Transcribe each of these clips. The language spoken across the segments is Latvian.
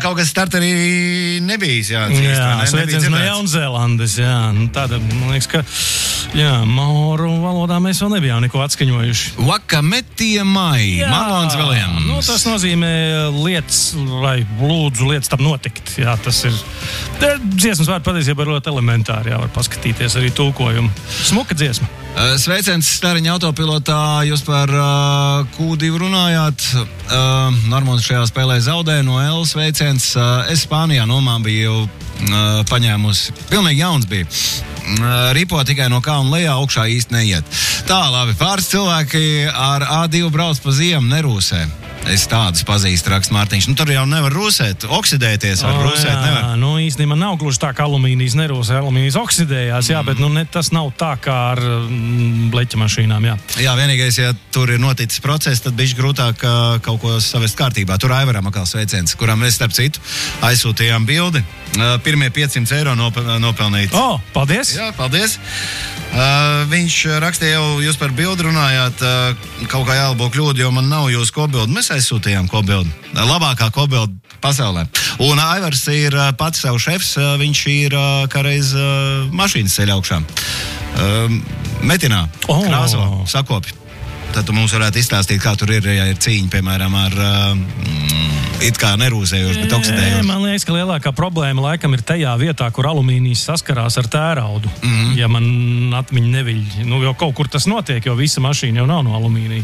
kaut kas starterī nebijis jāatzīst. Jā, sveiciens no Jaunzēlandes, jā. Tāda, man liekas, ka, jā, maoru valodā mēs vēl nebijām neko atskaņojuši. Wakametie-mai, Marlons Viljams. Nu, tas nozīmē lietas, vai lūdzu lietas tam notikt. Jā, tas ir, dziesmas vārdu patiesībā ļoti elementāri, jā, var paskatīties arī tulkojumu. Smuka dziesma. Sveiciens Stariņa autopilotā, jūs par Q2 runājāt. Normons šajā spēlē zaudē no L sveiciens. Es Spānijā nomā biju paņēmusi, pilnīgi jauns bija. Ripo tikai no kalna lejā, augšā īsti neiet. Tā, labi, pāris cilvēki ar A2 brauc pa ziemu, nerūsē. Es tādus pazīstu, raksta Mārtiņš. Nu, tur jau nevar rūsēt, oksidēties var rūsēt, nevar. Nu, īstenībā nav gluži tā, ka alumīnijas nerūsē, alumīnijas oksidējās, jā, bet nu, tas nav tā kā ar bleķa mašīnām, jā. Jā, vienīgais, ja tur ir noticis process, tad bišķi grūtāk kaut ko savest kārtībā. Tur Aivaram atkal sveiciens, kuram mēs starp citu aizsūtījām bildi. Pirmie 500 eiro nopelnīt. Paldies! Jā, paldies! Viņš rakstīja jau, jūs par bildi runājāt, kaut kā jālabo kļūdu, jo man nav jūsu kobildi. Mēs aizsūtījām kobildi. Labākā kobildi pasaulē. Un Aivars ir pats savu šefs, viņš ir kāreiz mašīnas ceļa augšā. Metinā, krāso, sakopi. Tad tu mums varētu izstāstīt, kā tur ir, ja ir cīņa, piemēram, ar it kā nerūsējoši, bet oksidējoši. Man liekas, ka lielākā problēma laikam ir tajā vietā, kur alumīnijas saskarās ar tēraudu. Ja man atmiņa neviļ, nu jau kaut kur tas notiek, jo visa mašīna jau nav no alumīnija.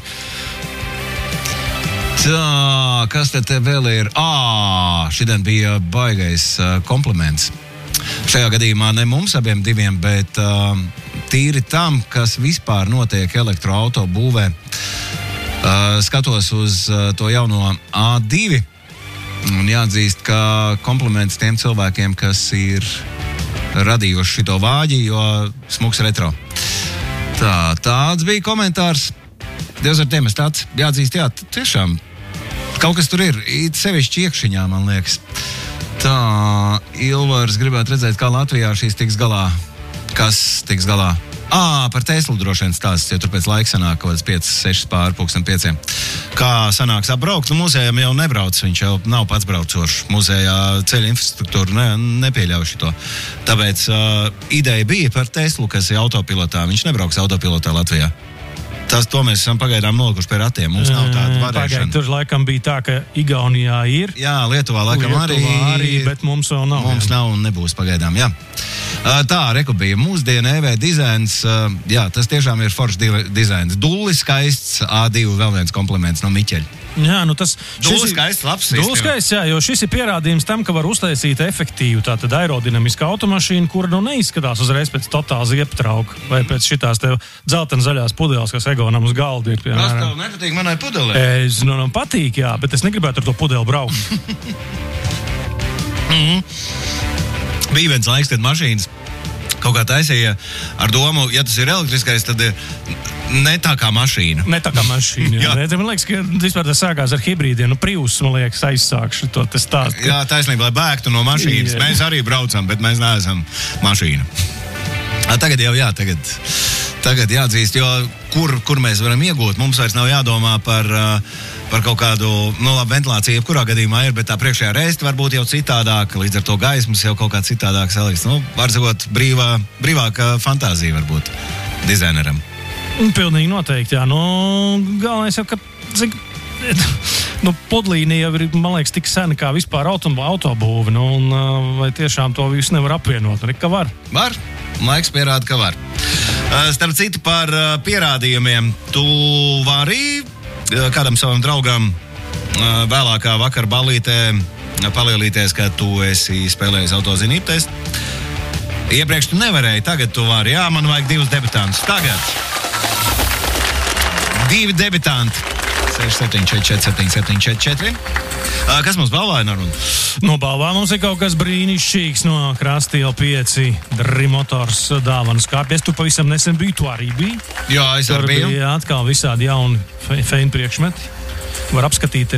Tā, kas te vēl ir? Šodien bija baigais kompliments. Šajā gadījumā ne mums abiem diviem, bet tīri tam, kas vispār notiek elektroauto būvē. Skatos uz to jauno A2 un jāatzīst, ka kompliments tiem cilvēkiem, kas ir radījuši šito vāģi, jo smuks retro. Tāds bija komentārs. Dievs ar tiem es tāds jāatzīst, jā, tiešām kaut kas tur ir, sevišķi iekšiņā, man liekas. Tā, Ilvars gribētu redzēt, kā Latvijā šīs tiks galā. Kas tiks galā? Par Teslu droši vien stāsts, jo tur pēc laika sanāk kaut kāds 5-6 pār 5. Kā sanāks apbraukt? Nu, muzejam jau nebrauc, viņš jau nav pats braucošs. Muzejā ceļa infrastruktūra nepieļauj šito. Tāpēc ideja bija par Teslu, kas ir autopilotā. Viņš nebrauks autopilotā Latvijā. To mēs esam pagaidām nolikuši pie ratiem. Mums nav tāda varēšana. Tur laikam bija tā, ka Igaunijā ir. Jā, Lietuvā laikam arī, bet mums vēl nav. Mums nav un nebūs pagaidām, jā. Tā, reku bija mūsdienu EV dizains. Jā, tas tiešām ir foršs dizains. Dulli skaists A2, vēl viens kompliments no Miķeļa. Jā, nu tas... Dulli skaists, labs. Dulli skaists, jā, jo šis ir pierādījums tam, ka var uztaisīt efektīvu tātad aerodinamisku automašīnu, kura nu neizskatās uzreiz pēc totāla zieptrauka vai pēc šitās tev dzeltena zaļās pudeles, kas Egonam uz galda ir. Tas tev nepatīk manai pudelē? Man patīk, jā, bet es negribētu ar to pudeli braukt. Bija viens laiks, kad mašīnas kaut kā taisīja ar domu, ja tas ir elektriskais, tad ne tā kā mašīna. Ne tā kā mašīna, jā. Man liekas, ka vispār tas sākās ar hibrīdiem. Nu, Prius, man liekas, aizsākšu to stāstu. Jā, taisnība, lai bēgtu no mašīnas. Jā. Mēs arī braucam, bet mēs neesam mašīna. Tagad jau, jā, tagad jāatzīst, jo kur mēs varam iegūt, mums vairs nav jādomā par kaut kādu, ventilāciju, jebkurā gadījumā ir, bet tā priekšējā rēsta var būt jau citādāka, līdz ar to gaismas jau kaut kā citādāk saliks. Var sakot, brīvāka fantāzija varbūt dizaineram. Pilnīgi noteikti, jā. Galvenais jau, ka, podlīnija jau ir, man liekas, tik sena kā vispār autobūve, vai tiešām to visu nevar apvienot? Ka var? Var. Laiks pierāda, ka var. Starp citu par pierādījumiem, tu vari kādam savam draugam vēlākā vakar ballītē palielīties, ka tu esi spēlējis autozinību testu. Iepriekš tu nevarēji, tagad tu vari. Jā, man vajag 2 debitantus. Tagad 2 debitanti. 67447744. Kas mums balvā ir, Norman? No balvā mums ir kaut kas brīnišķīgs no Krastila 5 Motors dāvanas kāpjas. Tu pavisam nesen biji, tu arī biji. Jā, es arī biju. Tur bija atkal visādi jauni feini priekšmeti. Var apskatīt